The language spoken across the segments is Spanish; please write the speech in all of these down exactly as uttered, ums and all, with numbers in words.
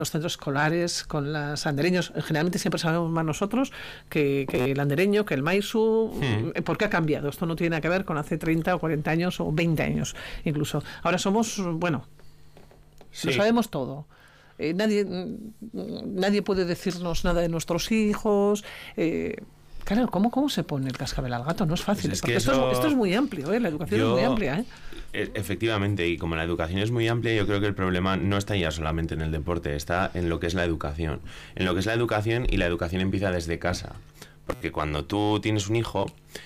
los centros escolares, con los andereños. Generalmente siempre sabemos más nosotros que, que el andereño, que el maisu, mm. ¿por qué ha cambiado? Esto no tiene nada que ver con hace treinta o cuarenta años o veinte años incluso. Ahora somos, bueno, sí. Lo sabemos todo. Eh, nadie, nadie puede decirnos nada de nuestros hijos. Eh, Claro, ¿cómo, ¿cómo se pone el cascabel al gato? No es fácil, pues es porque esto, eso, es, esto es muy amplio, ¿eh? La educación yo, es muy amplia, ¿eh? Efectivamente, y como la educación es muy amplia, yo creo que el problema no está ya solamente en el deporte, está en lo que es la educación. En lo que es la educación, y la educación empieza desde casa. Porque cuando tú tienes un hijo,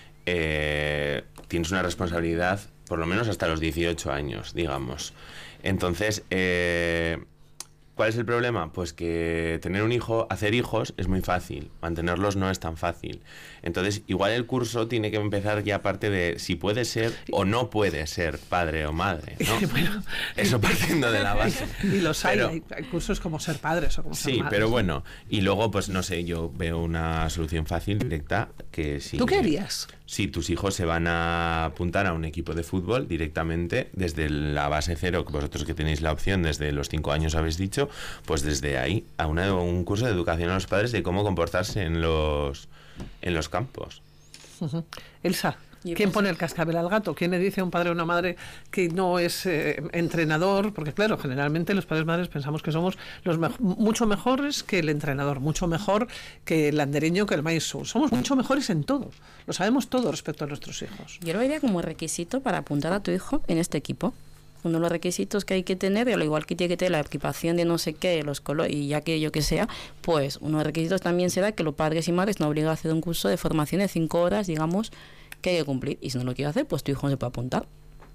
eh, tienes una responsabilidad, por lo menos hasta los dieciocho años, digamos. Entonces, eh... ¿cuál es el problema? Pues que tener un hijo, hacer hijos es muy fácil, mantenerlos no es tan fácil. Entonces, igual el curso tiene que empezar ya parte de si puede ser o no puede ser padre o madre, ¿no? Bueno, eso partiendo de la base. Y los hay, pero, hay, hay cursos como ser padres o como ser sí, madres. Pero bueno, y luego, pues no sé, yo veo una solución fácil, directa, que si... ¿Tú qué harías? Si tus hijos se van a apuntar a un equipo de fútbol directamente desde la base cero, que vosotros que tenéis la opción desde los cinco años habéis dicho, pues desde ahí a una, un curso de educación a los padres de cómo comportarse en los en los campos. Uh-huh. Elsa, ¿quién pone el cascabel al gato? ¿Quién le dice a un padre o una madre que no es eh, entrenador? Porque claro, generalmente los padres y madres pensamos que somos los me- mucho mejores que el entrenador, mucho mejor que el andereño, que el maestro. Somos mucho mejores en todo. Lo sabemos todo respecto a nuestros hijos. Yo lo vería como requisito para apuntar a tu hijo en este equipo. Uno de los requisitos que hay que tener, al igual que tiene que tener la equipación de no sé qué, los colores y ya que yo que sea, pues uno de los requisitos también será que los padres y madres no obligan a hacer un curso de formación de cinco horas, digamos, que hay que cumplir. Y si no lo quiere hacer, pues tu hijo no se puede apuntar.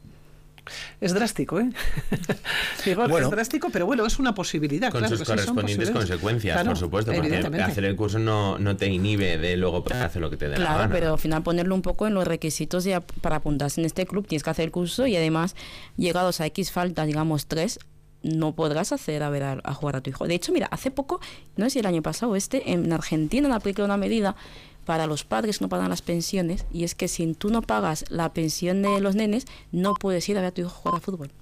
Es drástico, ¿eh? Digo, bueno, es drástico, pero bueno, es una posibilidad. Con claro, sus que correspondientes sí consecuencias, claro, por supuesto, porque hacer el curso no, no te inhibe de luego hacer lo que te dé claro, la gana. Claro, pero al final ponerlo un poco en los requisitos de, para apuntarse en este club, tienes que hacer el curso y además, llegados a X faltas, digamos tres, no podrás hacer a ver a, a jugar a tu hijo. De hecho, mira, hace poco, no sé si el año pasado este, en Argentina han aplicado una medida para los padres que no pagan las pensiones, y es que si tú no pagas la pensión de los nenes, no puedes ir a ver a tu hijo jugar a fútbol.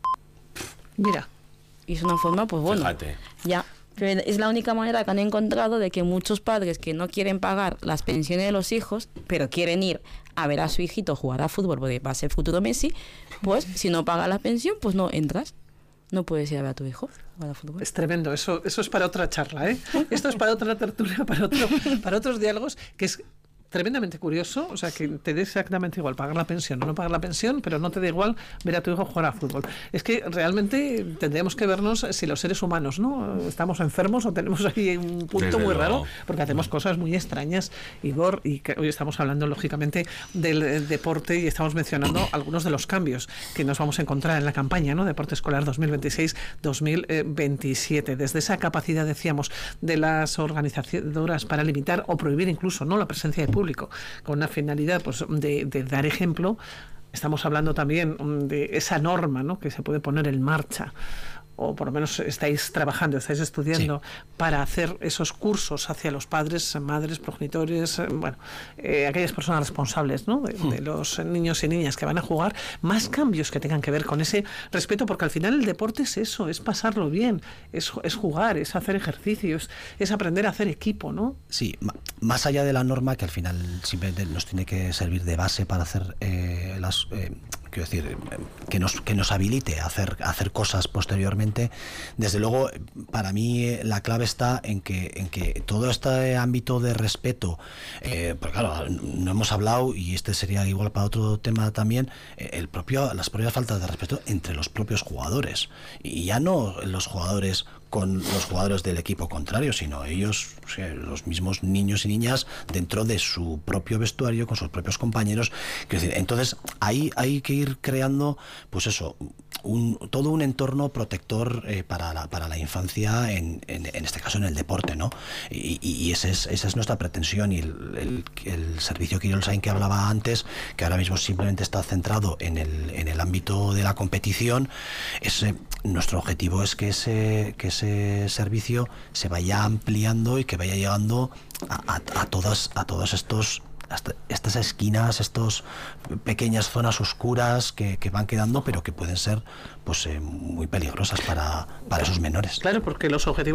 Mira. Y es una forma, pues bueno, fíjate. Ya, pero es la única manera que han encontrado de que muchos padres que no quieren pagar las pensiones de los hijos, pero quieren ir a ver a su hijito jugar a fútbol, porque va a ser futuro Messi, pues si no pagas la pensión, pues no entras. No puedes ir a ver a tu hijo jugar a fútbol. Es tremendo, eso, eso es para otra charla, ¿eh? Esto es para otra tertulia, para, otro, para otros diálogos, que es tremendamente curioso, o sea, que te dé exactamente igual pagar la pensión o no pagar la pensión, pero no te da igual ver a tu hijo jugar a fútbol. Es que realmente tendríamos que vernos si los seres humanos, ¿no? Estamos enfermos o tenemos ahí un punto Desde muy luego. raro, porque hacemos mm. cosas muy extrañas, Igor, y que hoy estamos hablando lógicamente del deporte y estamos mencionando algunos de los cambios que nos vamos a encontrar en la campaña, ¿no? Deporte escolar dos mil veintiséis dos mil veintisiete. Desde esa capacidad, decíamos, de las organizadoras para limitar o prohibir incluso, ¿no?, la presencia de público, con una finalidad pues de, de dar ejemplo. Estamos hablando también de esa norma, ¿no?, que se puede poner en marcha, o por lo menos estáis trabajando, estáis estudiando, sí, para hacer esos cursos hacia los padres, madres, progenitores, bueno, eh, aquellas personas responsables, ¿no?, de, hmm. de los niños y niñas que van a jugar, más cambios que tengan que ver con ese respeto, porque al final el deporte es eso, es pasarlo bien, es, es jugar, es hacer ejercicios, es aprender a hacer equipo, ¿no? Sí, más allá de la norma, que al final simplemente nos tiene que servir de base para hacer eh, las... Eh, quiero decir, que nos, que nos habilite a hacer, a hacer cosas posteriormente. Desde luego, para mí la clave está en que, en que todo este ámbito de respeto, eh, porque claro, no hemos hablado, y este sería igual para otro tema también, el propio, las propias faltas de respeto entre los propios jugadores, y ya no los jugadores con los jugadores del equipo contrario, sino ellos, o sea, los mismos niños y niñas dentro de su propio vestuario, con sus propios compañeros. Quiero decir, entonces ahí hay que ir creando, pues eso, un, todo un entorno protector eh, para, la, para la infancia, en, en, en este caso en el deporte, ¿no? Y, y ese es, esa es nuestra pretensión, y el, el, el servicio Kirill Sain que hablaba antes, que ahora mismo simplemente está centrado en el, en el ámbito de la competición, ese, nuestro objetivo es que ese, que ese servicio se vaya ampliando y que vaya llegando a, a, a todas a todos estos hasta estas esquinas, estas pequeñas zonas oscuras que, que van quedando, pero que pueden ser pues eh, muy peligrosas para, para esos menores. Claro, porque los objetivos